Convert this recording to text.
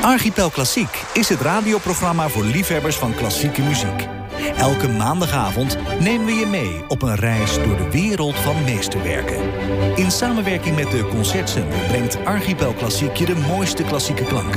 Archipel Klassiek is het radioprogramma voor liefhebbers van klassieke muziek. Elke maandagavond nemen we je mee op een reis door de wereld van meesterwerken. In samenwerking met de Concertcenter brengt Archipel Klassiek je de mooiste klassieke klanken.